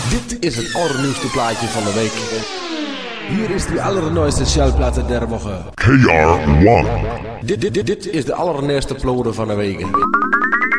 Dit is het allernieuwste plaatje van de week. Hier is de allernooiste shellplaat der woche. KR1. Dit is de allernieuwste plode van de week.